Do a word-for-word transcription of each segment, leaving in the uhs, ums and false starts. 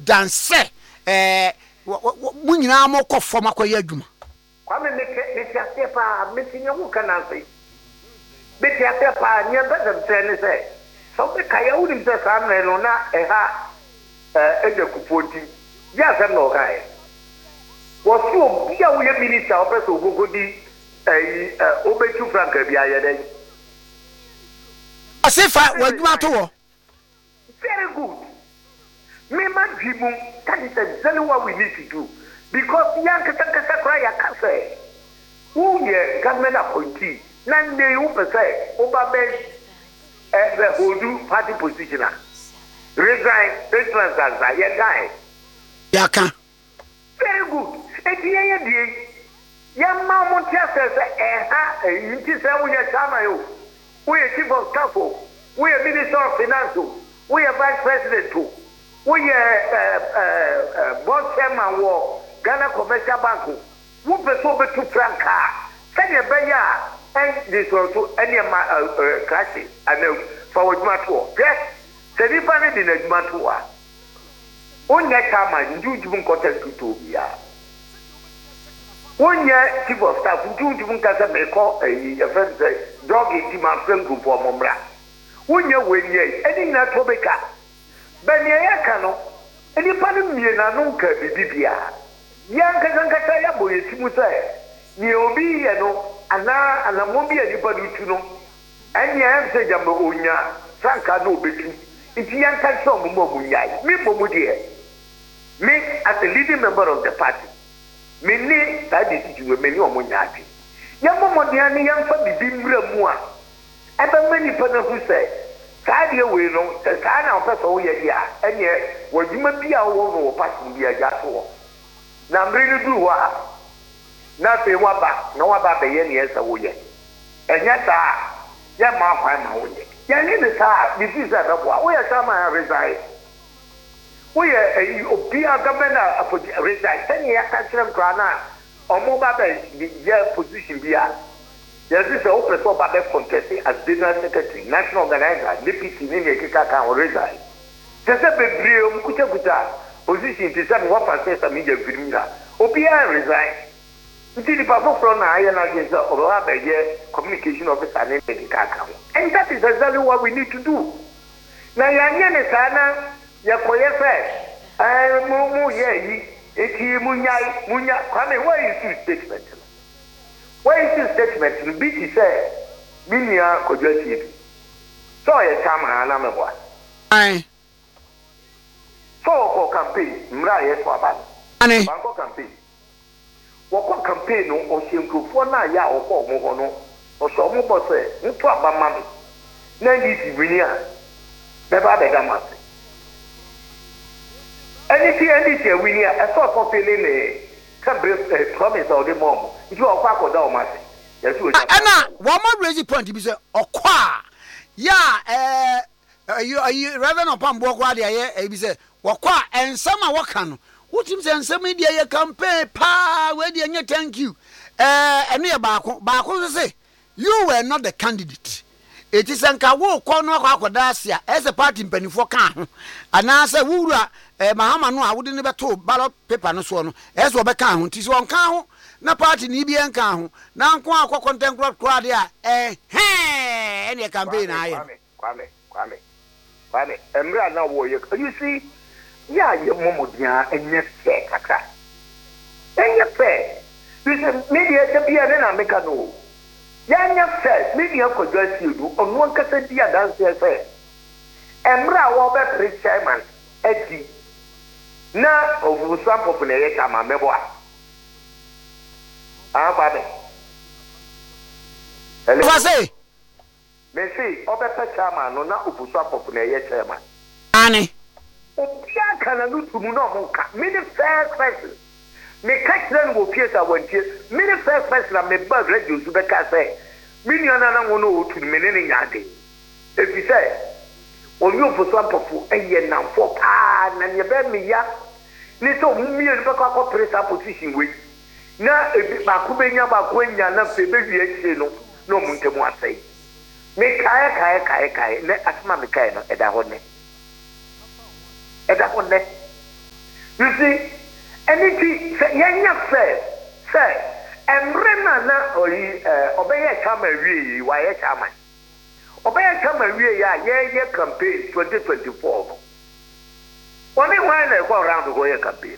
dan sɛ eh mu nyina mo kɔ fam akɔyɛ adwuma kwame me me tiase pa me tinya hu kana sei me tiase pa nya bɛdɛ tɛ ne sɛ so be kaya wunim sɛ saa mmerɛ no na ɛha eh ɛgya kupoti ya sɛ no kae wɔso obi a woyɛ minister ɔpɛ sɛ ogogodi eh obetu franka bi ayɛ dɛ asifa wadwuma to wo very good me ma dribu that is exactly what we need to do because young kata kata cry ya kase who ye government appointee na ne you per se over be eh the hold party position resign resign as ya guy ya kan very good e die ye die ya ma mo tia se se eh ha eh nti se wo ye chama yo wo ye chief of staff wo ye minister of finance wo ye vice president wo ye eh eh board chairman wo Ghana Commercial Bank wo peso betu franka se ye be ya en this also any ma crash and for what to yes se di pa ne di na djuma to a onya chama njuju nkote tutu bia onya chief of staff njuju nkasa me ko eh e friend say dog e ma friend group for momra onya wenye eni na to beka bani ya kano eni pa ne mie na no nka bibibia ya nkasa nkasa ya boye timu say ni obi ye no ana ana mo bi ani pa du tu no eni ya se jamba onya franka no betu nti ya nka so mo mo nyai mi mo mo de me as a leading member of the party me ni that decision we me ni omo nyaati ya mo mo de ani ya mfa bibi mra mu a ebe mani pa na hu say saa de we no saa na opeso wo ye dia ene wadwuma bi a wo no party bi agya to na mri du wa na fe wa ba na wa ba be ye ne esa wo ye enya saa ya ma kwa ma wo ye ya ni ne saa bi fi sa da bo wo ya sa ma resign wo ye obi a government a resign tani ya ka kire mkra na omo ba be ye position bi a yes is a person ba be contest as general secretary national organizer D P C ni ne kika ka o resign se se be brie o mkuta kuta position ti sa one percent sa media virimira obi a resign nti di papa from na aye na get o ba be ye communication officer ni ne kika ka and that is exactly what we need to do na ya nye ne sana ya koye fe eh mu mu ye yi eti mu nyai mu nya kwame why is this statement why is this statement no be to say minia kodwati bi so ye chama na mebo ai so ko campaign mra ye so aba ani banko campaign wo ko campaign no o hyenkrofo na ya o ko mo ho no o so mo bo se nto aba ma me na ndi ti bini a be ba be ga ma anything anything we need a sort of feeling eh can be promise or the mom you are quite down my yes we ana one more raise point be say okwa ya eh you you rather no pambo kwa de eh be say okwa ensam a woka no wotim say ensam de ye campaign pa we de anya thank you eh eno ye baako baako say you were not the candidate. It is anka wo kono akwakoda asia as a party mpanifo ka ho ana se wura eh mahama no a wode ne beto ballot paper no so no as wo be ka ho nti so on ka ho na party ni bi en ka ho na nko akwa content crowd de a eh he any campaign aye kwame kwame kwame emra na wo ye you see ya ye momodia enye fe kaka enye fe you say media te bia na meka no yanya first media kodwasi du onu nkasa di adanse se emra wo be pre chairman eti na ovu sample for na chama mebo a ah ba be ele wa say me say obe pe chairman no na ovu sample for na chairman ani obi aka na nutumu no mo nka me the first person me catch them wo piesa wantie me the first person me bag radio zu be ka say million na na wono otu me ne nyaade e fi say oni ofoso ampofo eye namfo pa na ne be me ya ni so mumie ne be kwa presa position we na e ba ku be nya ba ku nya na fe be wi echi no no mu ntemu asai me kai kai kai kai ne asma me kai no e da ho ne e da ho ne You see, anything yanya say say emrena na oyi obeye chama wie wa ye chama. Obeye chama wie ya ye ye campaign twenty twenty-four. Oni wa na go round go ye campaign.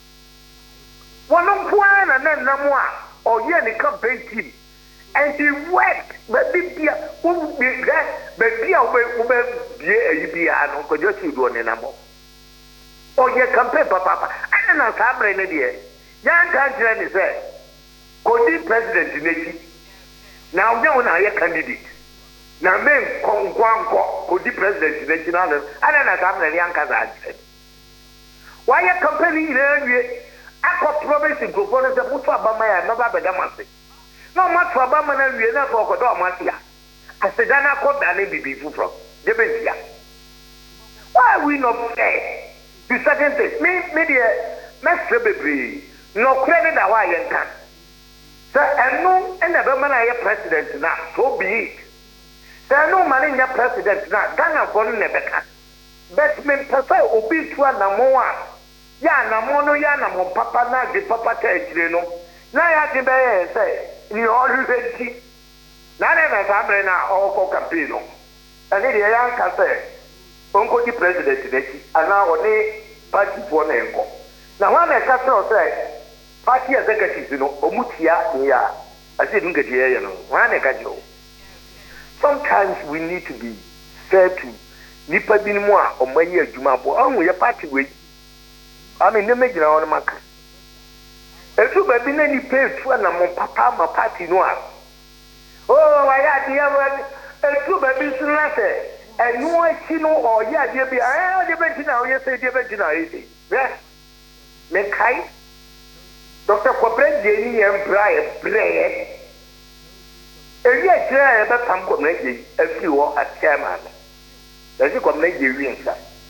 Wono kwa na na namu a oye ni campaign team and he worked baby bia wo be baby a wo be bie ayi bia no ko just do ne namo. Oye campaign papa papa ana na sabre ne de yan kan kire ni say kodi president nechi na onye na ye candidate na men konkwanko kodi president nechi na ana na sabre ne yan ka za ase why a company ile akọ promise group on the mutu abama ya no ba beda mase no matu abama na wie na for kodo amase ya aseda na koda na bibi fufro de bentia why we not fair the second thing me me the mestre bebre no credit that why yen kan so enu ena be man na president na so be it so enu man na president na Ghana for ne beka but me pasa obi tu na mo a ya na mo no ya na mo papa na de papa ta ekire no na ya de be ye say ni olu fenti na na na sabre na oko campaign no ani de ya nka say onko di president de ki ana oni party for na enko na wa na ka say party executive no omutia ni ya ase dun gadi ye no wa na ka jo sometimes we need to be fair to nipa bi mu a omayi adwuma bo anwo ye party we I mean, never get on my car. If you have been any pay to a papa, my party no. Oh, I had the other, and two babies in Latte, and no one see no or yeah, dear be I have the now, yes, I did yes, make high Doctor Cobra Jenny and Brian Bray. And yet, I have a pump of a few at chairman. Does it come make you ring,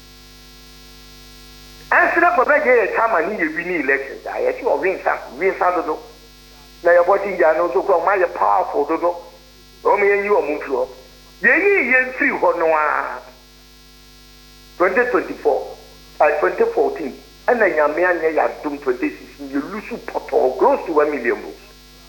answer up about the time I need to win elections. I assure win some, win some of those. Now, your body, I know so called my powerful to go. Only and you are moved. Ye, ye, three, no twenty twenty-four, uh, twenty fourteen, and then your man, they are doomed twenty sixteen. You lose to pot or close to a million books.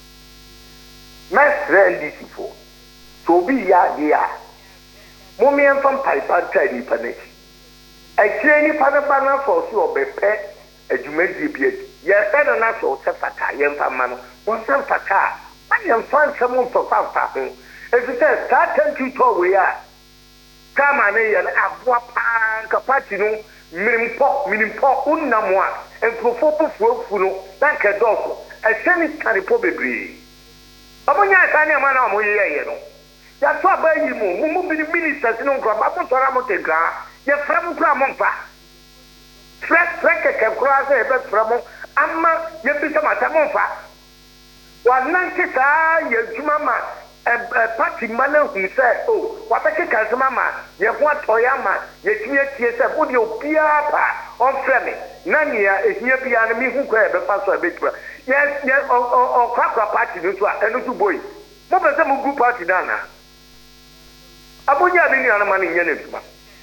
Mass ran this before. So be ya, dear. Mommy and from Piper tried in Panic. I train Panabana for so be pet as you may be. Yes, I don't know so Safata, young Famano, one Safata. I am found someone for Safata. As it says, start to talk we are. Come on, and Abwa Pan Capatino, Minimpo, Minimpo, Unamwa, and Profopo Funo, like a dog, a semi carry probably. Abonia Tanya Mana, you know. That's why by you move in ministers in Grabamo Toramotegra. Ye from Cramonfa. Track track a cross a from Amma, ye be some Atamonfa. One ninety, ye Jumama, a party man who said, oh, what a kick as mamma, ye want Toyama, ye tears a would you piapa on Fleming. Nania is near beyond me who could have passed a bit. Yes, yes, or cracker party, and two boys. What was some good party dana? Abuja didn't have money in it.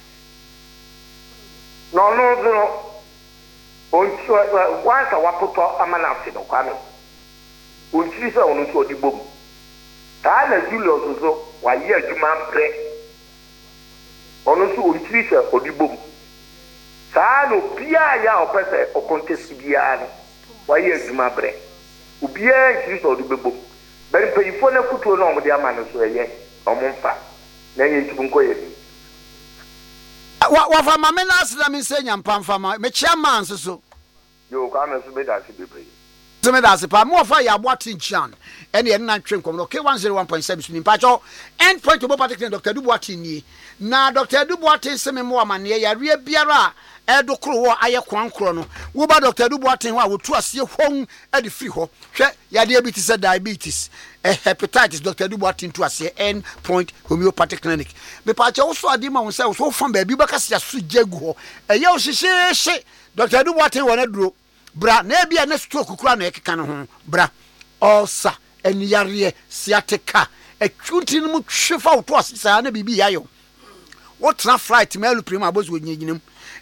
No, no, no. Once I want to talk, I'm an accident. When she saw on the boom, Tana Julius also, why here you man pray. On also, Trisha or the boom. Sano Pia or Pesa or Contest Biano, why here you man pray. Ubia and Trisha or the boom. But pay for the foot along with their manners, or Monfa. Then you go ahead. Wa fa mama na asida me senya mpamfa ma me chairman so yo ka na so be da se bebre so me da se pa mo fa ya boatin chan ene ene na twem kom no K one oh one point seven suni pacho end point to particular Doctor Duboatin ni na Doctor Duboatin se me mo amane ya re biara edo kro wo aye kwankro no wo ba Doctor Duboatin ho a wo tu ase hon e de free ho hwe ya de abiti se diabetes a hepatitis Doctor Duboatin to ase end point homeopathic clinic me pacho wo so ade ma wo se wo so fam ba bi baka se aso jegu ho e ye wo hyehyehye Doctor Duboatin wo na duro bra na bia na stroke kura na ekeka no ho bra ulcer eniyare sciatica atwuti no mu twefa wo to ase sa na bibi yayo wo tra flight melu prima bozo nyegyinam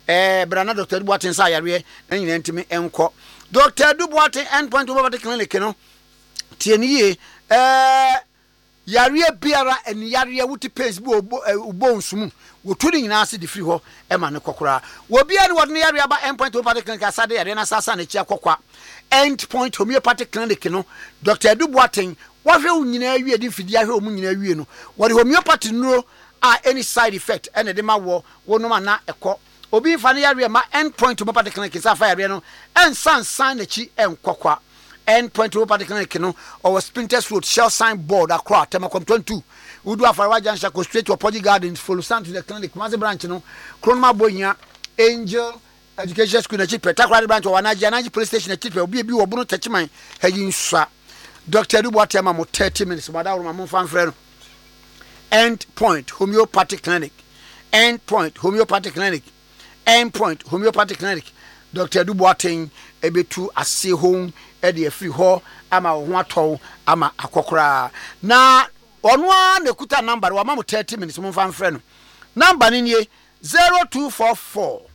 eh brana Doctor Duboaten sa yare na nyina ntimi enko Doctor Duboaten endpoint homeopathic clinic no tieniye eh yare biara en yare wuti pains bi obo nsumu woturi nyina ase de free ho e ma ne kokora wo bia ne wodne yare aba endpoint homeopathic clinic asade yare na sasa na chia kokwa endpoint homeopathic clinic no Doctor Duboaten wahwe unyina awie de fidi ahwe omu nyina awie no wode homeopathy nuro a any side effect ene de ma wo wonoma na ekọ obi fa ne yare ma endpoint homeopathic clinic sa fa yare no ensan san na chi enkokwa endpoint homeopathic clinic no or Sprinters Road Shell sign board akra Temakom twenty-two udu afarawa jansha go straight to Apology Gardens follow stand to the clinic Mazi branch no Kronma Bonya Angel Education School na chi Petakwari branch wa Naji Naji police station na chi obi bi wo bunu tachiman hayin swa Doctor Duboaten ma mo thirty minutes mada wo ma mo fan frɛ no Endpoint homeopathic clinic Endpoint homeopathic clinic Endpoint homeopathic clinic Doctor Duboaten ebetu ase home e de free ho ama ho atɔ ama akokora na ono a na kuta number wa ma mo thirty minutes mo fan frɛ no number ni nie zero two four four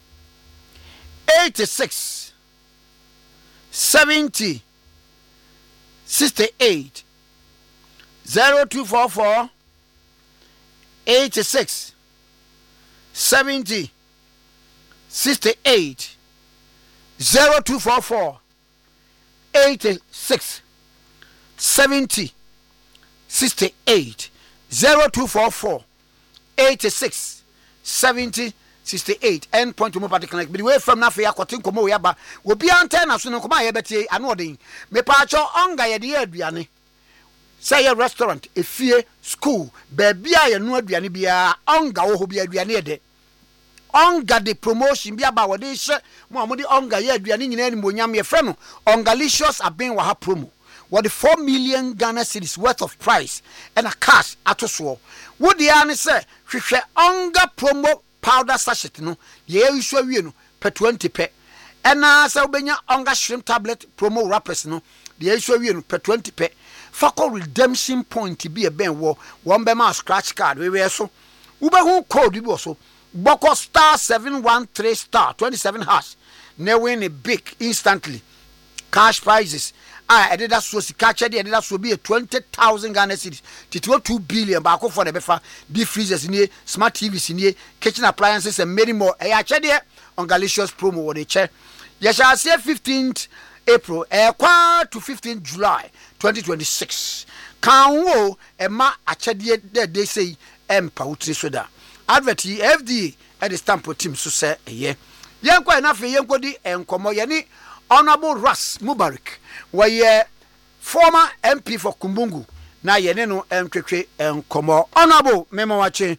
eighty-six seventy sixty-eight zero two four four eighty-six seventy sixty-eight zero two four four eighty-six seventy sixty-eight zero two four four eighty-six seventy sixty-eight endpoint homeopathic clinic be way from na fe akotin komo we aba obi ante na so no koma ye beti anu odin me pa cho onga ye de aduane say a restaurant efie school ba bia ye no aduane bia onga wo ho bia aduane ye de onga de promotion bia ba wode hye mo amode onga ye aduane nyina ni monyam ye frɛ no ongalicious aben wa ha promo what the four million Ghana cedis worth of price and a cash atoso wo de ya ne say hwehwɛ onga promo powder sachet no ye isu awie no per twenty pe ena sa obenya onga shrimp tablet promo wrappers no ye isu awie no per twenty pe fakọ redemption point bi e ben wo won be ma scratch card we we so ubehu code bi so boko star seven one three star twenty-seven hash na win a big instantly cash prizes ah ededa so sika che de ededa so bi twenty thousand Ghana cedis titwo two billion ba ko for the befa deep freezers ni smart T Vs ni kitchen appliances and many more e ya che de ongalicious promo wo de che ye shall say fifteenth April e kwa to fifteenth July twenty twenty-six kan wo e ma ache de de de say empa utri soda advert F D A e de stamp team so say ye yen kwa na fe yen kodi enkomo ye ni Honorable Ras Mubarak were former M P for Kumbungu na ye ne no entwetwe enkomo Honorable memo wache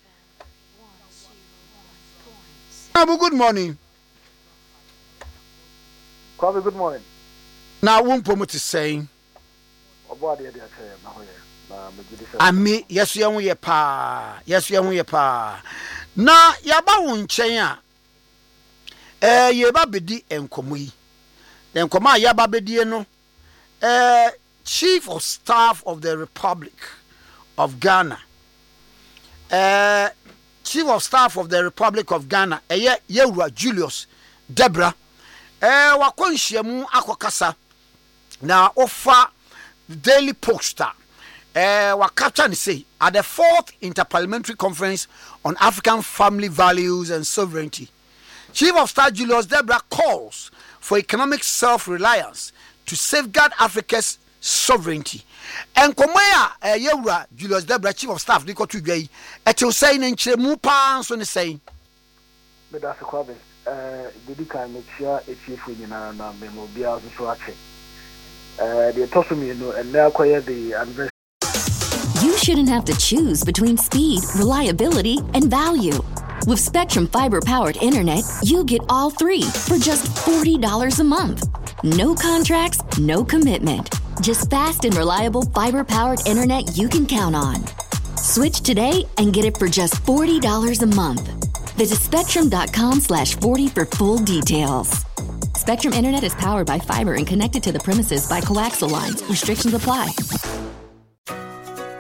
Honorable good morning Kwame good morning na wumpo muti saying obo ade ade ache na hoye na megidi se ami yesu ye hu ye pa yesu ye hu ye pa na yaba wo nchen a eh ye ba bedi enkomo yi then come on yaba bedie no uh Chief of Staff of the Republic of Ghana uh Chief of Staff of the Republic of Ghana eye Yewura Julius Debra eh wakonhyiamu akokasa na ofa Daily Poster eh wakapta ni say at the fourth Interparliamentary Conference on African Family Values and Sovereignty Chief of Staff Julius Debra calls for economic self-reliance to safeguard Africa's sovereignty. And Komaya Yewura Julius Debra Chief of Staff Niko Tugay et you say in Chemu pa so ne say but that's a Kwame uh did can make sure a chief in na memo bia so ache uh the tosumi no and now acquire the anniversary. You shouldn't have to choose between speed, reliability, and value. With Spectrum fiber-powered internet, you get all three for just forty dollars a month. No contracts, no commitment. Just fast and reliable fiber-powered internet you can count on. Switch today and get it for just forty dollars a month. Visit spectrum.com slash 40 for full details. Spectrum Internet is powered by fiber and connected to the premises by coaxial lines. Restrictions apply.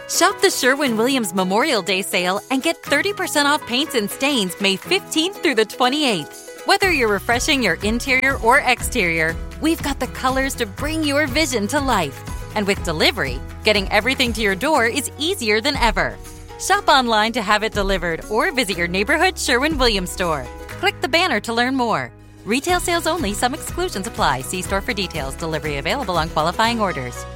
Shop the Sherwin-Williams Memorial Day sale and get thirty percent off paints and stains May fifteenth through the twenty-eighth. Whether you're refreshing your interior or exterior, we've got the colors to bring your vision to life. And with delivery, getting everything to your door is easier than ever. Shop online to have it delivered or visit your neighborhood Sherwin-Williams store. Click the banner to learn more. Retail sales only. Some exclusions apply. See store for details. Delivery available on qualifying orders.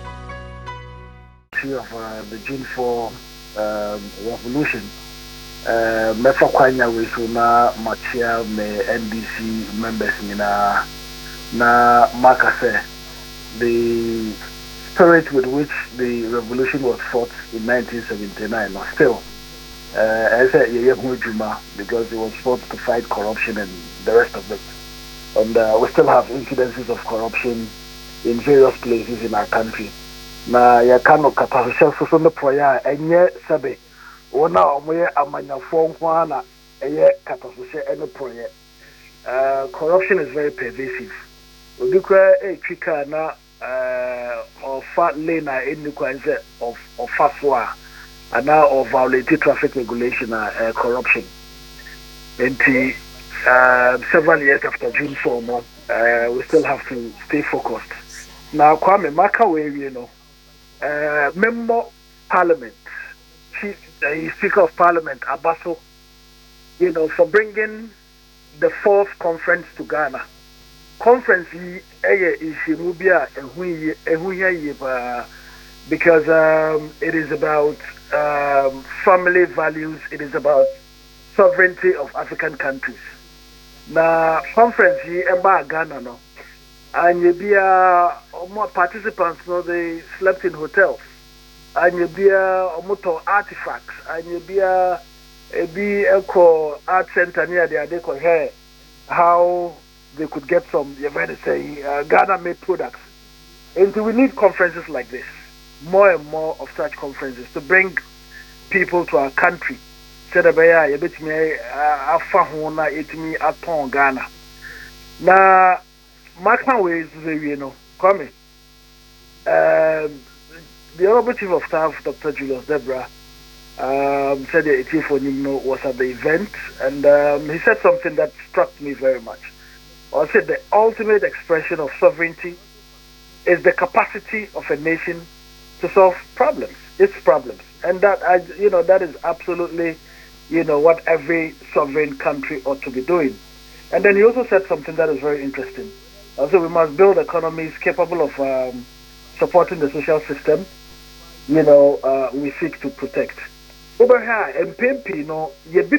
Of uh, the June fourth um, revolution, uh, Mefa Kwanya Wisuna Machia me N D C members nina na Makase, the spirit with which the revolution was fought in nineteen seventy-nine was still uh, I said Juma because it was fought to fight corruption and the rest of it, and uh, we still have incidences of corruption in various places in our country. Na ya kano katahusha soso ne proya enye sebe wona omoye amanyafo nko na eye katahusha ene proye. Uh corruption is very pervasive. Obi kra e twika na uh ofa lena eni kwanze of of faswa ana or violate traffic regulation uh, corruption. Enti uh several years after June fourth uh we still have to stay focused. Now Kwame Maka we you know Uh, member Parliament, Chief uh, Speaker of Parliament, Abaso, you know, for bringing the fourth conference to Ghana. Conference is because um, it is about um, family values. It is about sovereignty of African countries. Now, conference in Ghana, no. And you be a more participants, no, they slept in hotels. And you be a motor artifacts. And you be a be eco art center near the Adeko here. How they could get some, you're going to say, uh, Ghana made products. And so we need conferences like this, more and more of such conferences to bring people to our country. Said about you bet me a fahona it me upon Ghana. Now. Markman ways, you know, coming. Um, the Honorable Chief of Staff, Doctor Julius Debra, um, said the Chief for Nimno was at the event, and um, he said something that struck me very much. I said the ultimate expression of sovereignty is the capacity of a nation to solve problems, its problems, and that I, you know, that is absolutely, you know, what every sovereign country ought to be doing. And then he also said something that is very interesting. Also, we must build economies capable of um, supporting the social system, you know, uh, we seek to protect. Over here, in P M P, you know,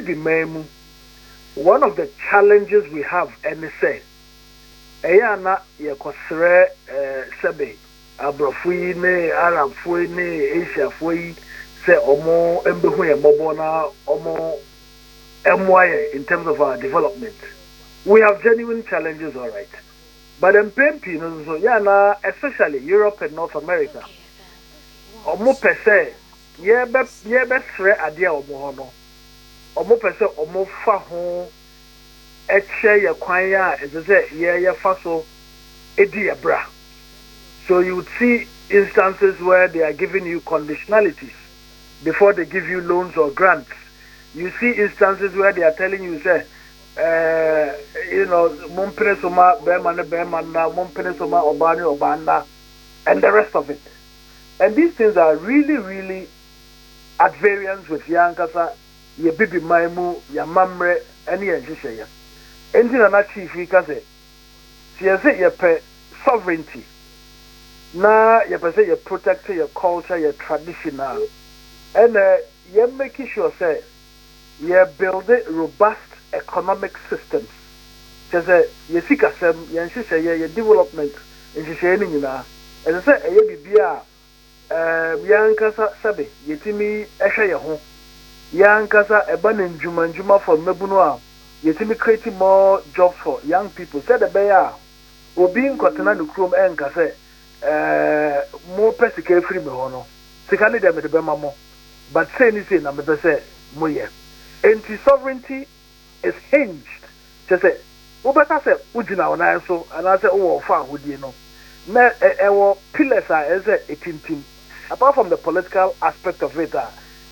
one of the challenges we have, and they say, Ayana, Yakosre, Sebe, Abrafui, Arab Fui, Asia Fui, say, Omo, Embehu, Mobona, Omo, M Y in terms of our development. We have genuine challenges, all right. But in P M P, you know, so, yeah, nah, especially Europe and North America, omo per se, yeah, but yeah, but three idea omo no, omo per se, omo fa ho, eche ya kwanya, as I say, yeah, yeah, faso, edi bra. So you would see instances where they are giving you conditionalities before they give you loans or grants. You see instances where they are telling you, say. Uh, you know, Mumpinesoma, Berman, Bermana, Mumpinesoma, Obani, Obana, and the rest of it. And these things are really, really at variance with Yankasa, your baby Maimu, your Mamre, and your Jishaya. Anything on that chief, we can say, she has it your sovereignty. Now, you can say you protect your culture, your traditional, and uh, you're making sure, say, you build it robust. Economic systems. Just a you seek a sem, your development in Shishani. As I said, a bibia, Yankasa Sabi, Yetimi Esha home. Yankasa, a banning Juman Juma for Mebunua, Yetimi creating more jobs for young people. Said the Bayer, or being Cotananu Chrome and Casse, more pesticate free Mehono. Secondly, them at the Bemamo. But say anything, I'm going to say, Moye. Anti sovereignty is hinged. Just say, Ubaka said, Ujina on I so, and I said, oh, far would you know. Me, our pillars are as a team team. apart from the political aspect of it, uh,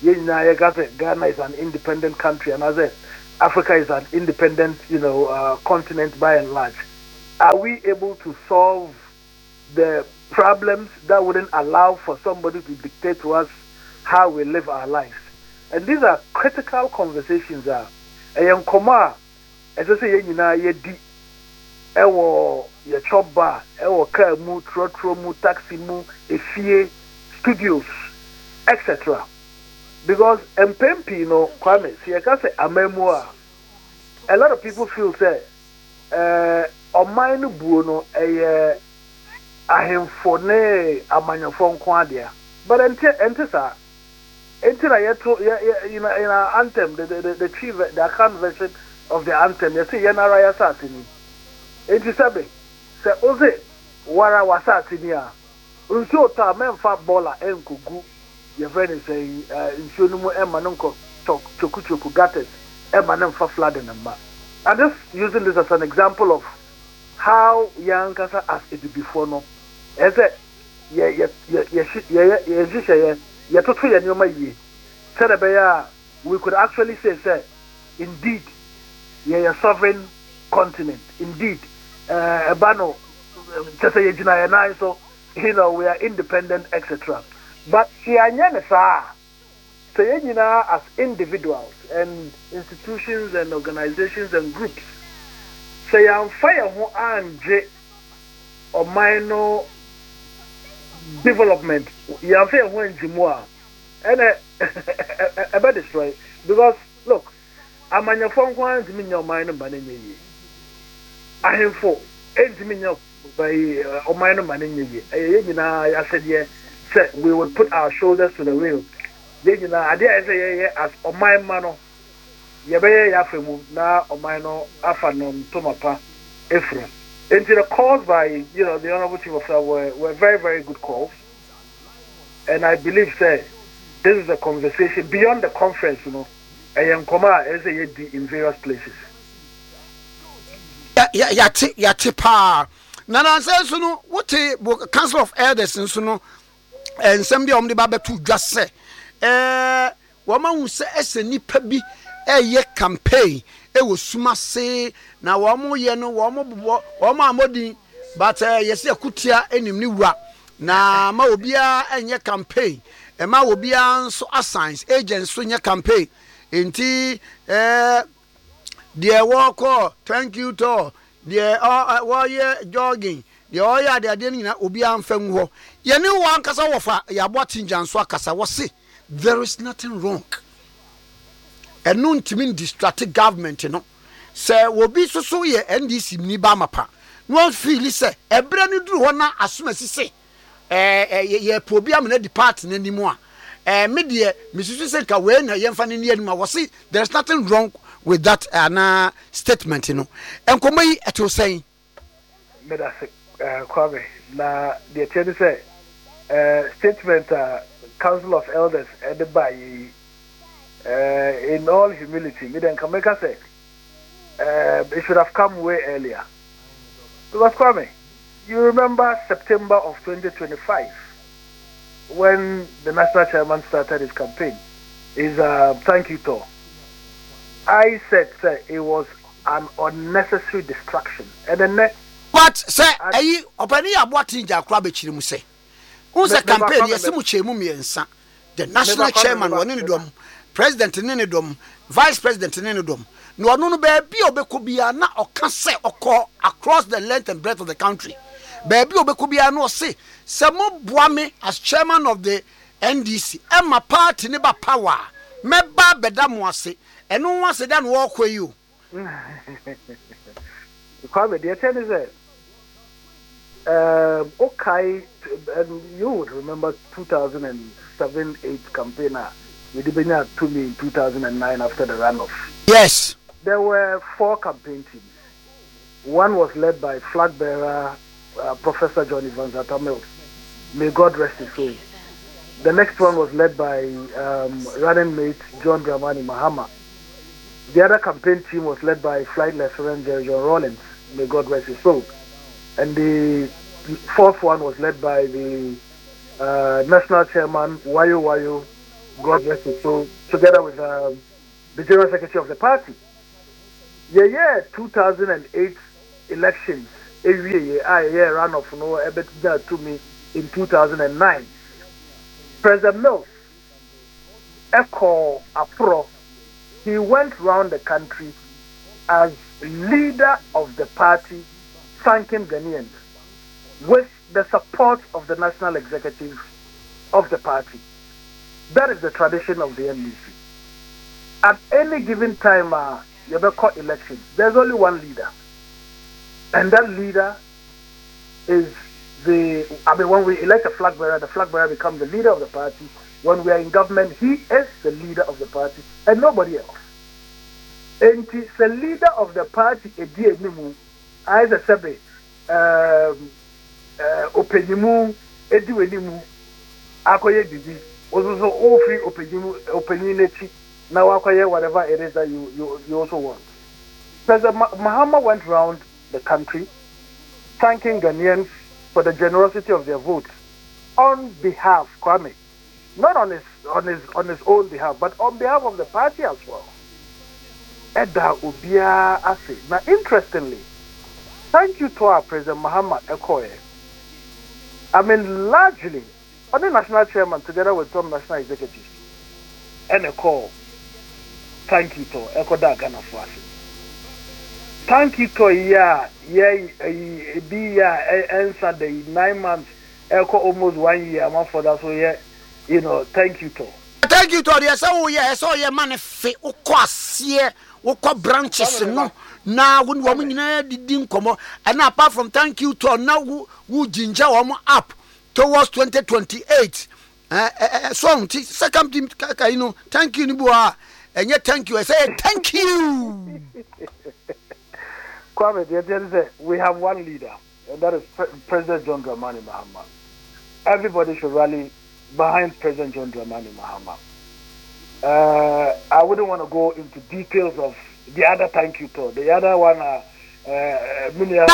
Ghana is an independent country, and as I said, Africa is an independent, you know, uh, continent by and large. Are we able to solve the problems that wouldn't allow for somebody to dictate to us how we live our lives? And these are critical conversations. Uh, and koma, as I say, you know, you di, ewo your chop bar, ewo car mu, trotro mu, taxi mu, efie, studios, et cetera. Because M P M P, you know, Kwame, see, I can say a memoir. A lot of people feel say, uh, on mine buono, a ahemfone amanyofon kwadia. But until until sir, until I to you know in our anthem, the the the chief the account version of the anthem, you see Yanara Yasatini. Enti sabe, say oze wara wasatini a. Unso ta memfa bola enkugu. Your friend is saying, "Insunumu emma nunko choku choku gates emma nemfa flooding number." I'm just using this as an example of how young Kasa as it before no. As a yeah yeah yeah yeah yeah yeah yeah yeah to three and your my said we could actually say say indeed yeah a sovereign continent indeed uh bano just say you so you know we are independent etc. But she anyana say you know as individuals and institutions and organizations and groups say I'm fire who anje or minor development you have fair when jimwa and a bad destroy because look I'm on your phone one to mean your mind and banning I have four eight million by or minor manning you know I said yeah said we would put our shoulders to the wheel. You know, I did say as on my mano, Yabe Yafimu, now on my no Afanon Tomapa Ephraim. Into the calls by you know the Honorable Chief of Staff were, were very, very good calls. And I believe say this is a conversation beyond the conference, you know, a young Koma as a in various places. Yeah, yeah, yeah, yeah, tipa. Nana says, you know, what a Council of Elders and so no. And somebody on the Baba to just say, eh, woman who say, as a nipa be a ye campaign, it was suma say, now one more year no one more one more modi, but uh, yes, a kutia any new rap. Now, ma will be a ye campaign, and ma will be an so assigns agents swing your campaign. In tea, eh, dear walker, thank you to dear uh, warrior jogging. The oya de ade nyina obi amfam ho ye ne wan kasa wofa ya botin janso akasa wo se there is nothing wrong enu ntimi distract government no se wo bi soso ye N D C ni ba mapa no feel se ebre ni duru ho na asomasi se eh ye probiam na depart na nimu a eh me de misusu se ka we na ye mfa ne ni anima wo se there is nothing wrong with that ana statement no enkomo yi eto saying medase Uh, Kwame, na the attorney say uh, statement uh, Council of Elders headed by uh, in all humility, me then Kameka say uh, it should have come way earlier. Because Kwame, you remember September of twenty twenty-five when the national chairman started his campaign, his uh, thank you tour. I said say, it was an unnecessary distraction, and then next. But say ayi opani aboatin jakra be chiri mu say unse campaign yesi mu chemu miensa the national chairman woni ne dom president ne ne dom vice president ne ne dom no ono no ba bi obeko bia na oka say okọ across the length and breadth of the country ba bi obeko bia na o say se mo boa me as chairman of the N D C e ma party ne ba power me ba beda mo ase eno wa se da no wo kọ you Kwame, the attorney said, um, okay, and you would remember two thousand seven eight campaign, we did to me in two thousand nine after the runoff. Yes. There were four campaign teams. One was led by flag bearer uh, Professor John Evans Atamil. May God rest his soul. The next one was led by um, running mate John Dramani Mahama. The other campaign team was led by Flight Lieutenant Jerry John Rollins. May God rest his soul. And the fourth one was led by the uh, National Chairman Wayo Wayo, God rest his soul, together with um, the General Secretary of the party. Yeah, yeah, two thousand eight elections, every year, I yeah, ran off no, everything to me in two thousand nine. President Mills, Echo Apro, he went round the country as leader of the party, thanking Ghanaians with the support of the national executive of the party. That is the tradition of the N D C. At any given time, uh, you ever call elections, there's only one leader. And that leader is the, I mean, when we elect a flag bearer, the flag bearer becomes the leader of the party. When we are in government, he is the leader of the party and nobody else. And the leader of the party, I say, um, Openimu, Ediwenimu, Akoye Didi, also all free Openimu, Openinechi, now Akoye, whatever it is that you, you, you also want. President Mahama went round the country thanking Ghanaians for the generosity of their votes on behalf, Kwame, not on his on his on his own behalf, but on behalf of the party as well. Edda Ubia Ase. Now, interestingly, thank you to our President Mahama Ekoye. I mean, largely, on the national chairman together with some national executives, and a call. Thank you to Ekoda Ghana Fasi. Thank you to yeah, yeah, be yeah, answer the nine months, Eko almost one year, month for that, so yeah, you know, thank you to. Thank you to the so yeah, so yeah, man, fe ukwasie, ukwa branches no. Now when woman didn't come, and apart from thank you to now who ginger woman up towards twenty twenty-eight. Uh, song second team, you know, thank you, Nibua, and yet thank you. I say thank you. Kwame, we have one leader, and that is President John Dramani Mahama. Everybody should rally behind President John Dramani Mahama. Uh, I wouldn't want to go into details of the other thank you to the other one. Uh, uh,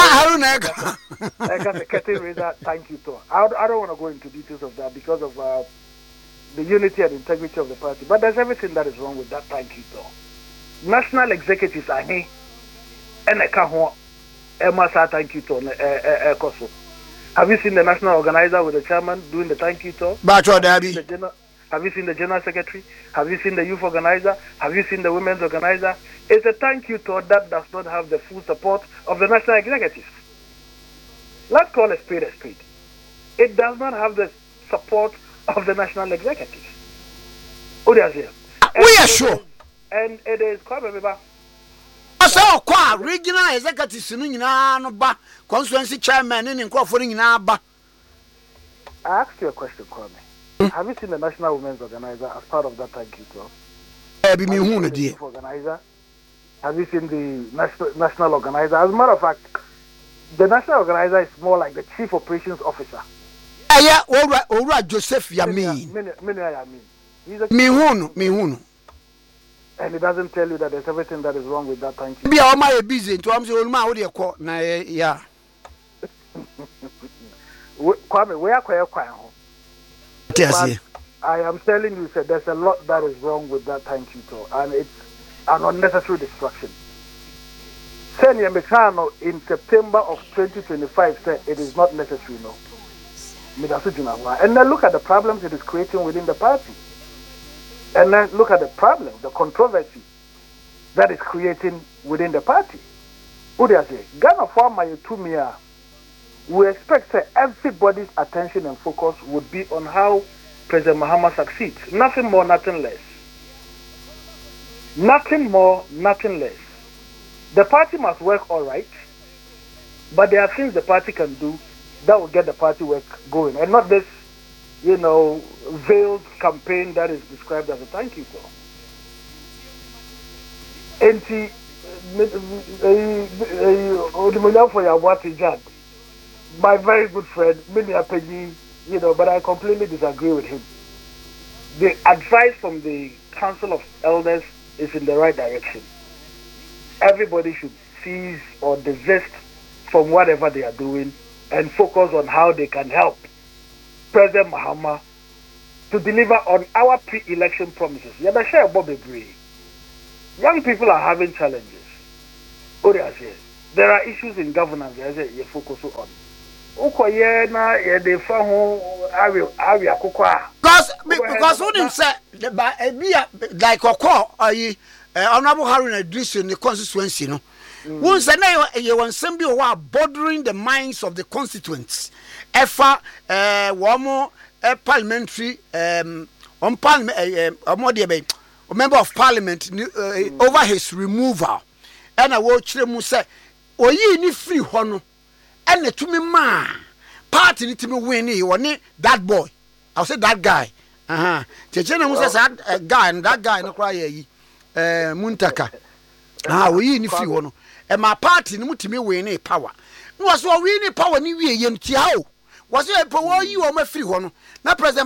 thank you to. I, I don't want to go into details of that because of uh, the unity and integrity of the party. But there's everything that is wrong with that thank you to. National executives are here, and I can't. Emma said thank you to. Have you seen the national organizer with the chairman doing the thank you talk? Have you seen the general secretary? Have you seen the youth organizer? Have you seen the women's organizer? It's a thank you talk that does not have the full support of the national executive. Let's call a spade a spade. It does not have the support of the national executive. We are sure. And it is quite a so kwa regional executives no nyina no ba constituency chairman ni nkofo no nyina ba. I asked you a question, Kwame. Hmm? Have you seen the National Women's Organizer as part of that thank you talk? Eh bi me hu no die. Organizer? Have you seen the national national organizer? As a matter of fact, the national organizer is more like the chief operations officer. Eh yeah, Owura Owura Joseph Yami. Me me Yami. He's a me hu no, me hu no. And it doesn't tell you that there's everything that is wrong with that thank you. Be all my busy to am say Oluma wo dey call na yeah. Kwame, where are kwan ho? I am telling you, sir, there's a lot that is wrong with that thank you to, and it's an unnecessary distraction. Senior Mekano in September of twenty twenty-five said it is not necessary, no. And then look at the problems it is creating within the party. And then look at the problem, the controversy that is creating within the party. What do I say? Ghana for my two we expect that everybody's attention and focus would be on how President Mahama succeeds. Nothing more, nothing less. Nothing more, nothing less. The party must work all right, but there are things the party can do that will get the party work going, and not this, you know, veiled campaign that is described as a thank you call. And see, my very good friend, you know, but I completely disagree with him. The advice from the Council of Elders is in the right direction. Everybody should cease or desist from whatever they are doing and focus on how they can help President Mahama to deliver on our pre-election promises. Yabashare Bobby Bree. Young people are having challenges. There are issues in governance as you focus on. Okoye na ye de fa ho awe awe akokwa. Because because when him say like okọ ayi honorable Harun Idris in the constituency no. One say na ye wan sem bi o bordering the minds of the constituents. Efa eh wo parliamentary um on parliament a member of parliament uh, over his removal. And I will chire mu say oyi ni free ho no. And to me, ma party need to me win. You want that boy? I'll say that guy. Uh huh. Chechena Musa said a guy and that guy no cry ye. Uh, Muntaka. Ah, we need free one. And my party no to me win power. No, was what we need power. Ni we yen tiao. Was it power you or my free one? Now, President.